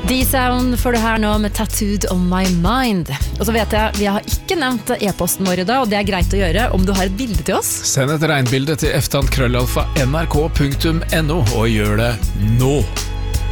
D-Sound får du her nå med Tattooed on my mind. Og så vet jeg, vi har ikke nevnt e-posten vår I dag, og det greit å gjøre om du har et bilde til oss. Send et regnbilde til eftan@nrk.no og gjør det nå.